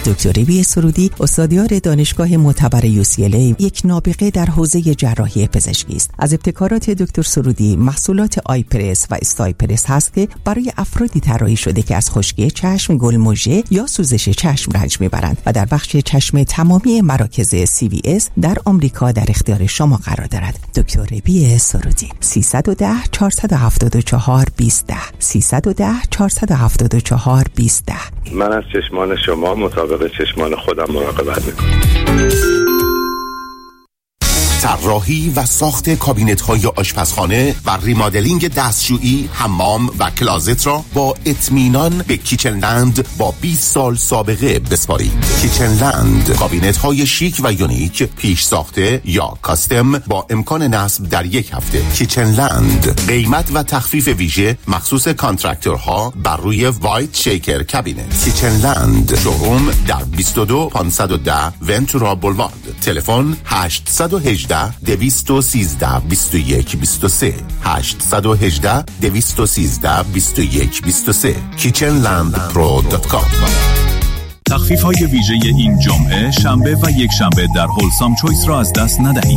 دکتر ربی سرودی استادیار دانشگاه معتبر UCLA یک نابغه در حوزه جراحی پزشکی است. از ابتکارات دکتر سرودی محصولات آیپرس و استایپرس هست که برای افرادی طراحی شده که از خشکی چشم، گلمژه یا سوزش چشم رنج میبرند و در بخش چشم تمامی مراکز CVS در آمریکا در اختیار شما قرار دارد. دکتر ربی سرودی 310 474 20 310 474 20. من از چشمان شما مطابق چشمان خودم مراقبت میکنم. طراحی و ساخت کابینت‌های آشپزخانه و ریمادلینگ دستشویی، حمام و کلازت را با اطمینان به کیچنلند با 20 سال سابقه بسپارید. کیچنلند کابینت‌های شیک و یونیک، پیش ساخته یا کاستم با امکان نصب در یک هفته. کیچنلند قیمت و تخفیف ویژه مخصوص کانترکتورها بر روی وایت شیکر کابینت. کیچنلند شوروم در 22510 ونتورا بولوارد. تلفن 818 213 21 23 818 213 21 23 kitchenlandpro.com. تخفیف‌های ویژه این جمعه، شنبه و یک شنبه در هولسام چویس را از دست ندهید.